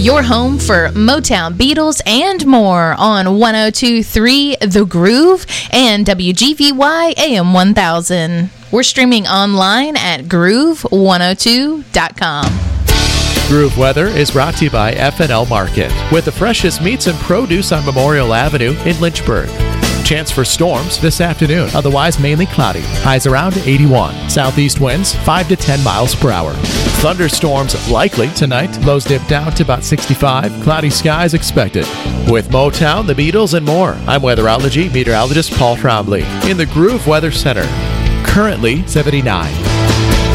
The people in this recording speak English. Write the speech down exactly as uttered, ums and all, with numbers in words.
Your home for Motown, Beatles, and more on one oh two point three The Groove and W G V Y A M one thousand. We're streaming online at groove one oh two dot com. Groove Weather is brought to you by F and L Market, with the freshest meats and produce on Memorial Avenue in Lynchburg. Chance for storms this afternoon, otherwise mainly cloudy. Highs around eighty-one. Southeast winds five to ten miles per hour. Thunderstorms likely tonight. Lows dip down to about sixty-five. Cloudy skies expected. With Motown, the Beatles, and more, I'm weatherology meteorologist Paul Trombley in the Groove Weather Center. Currently seventy-nine.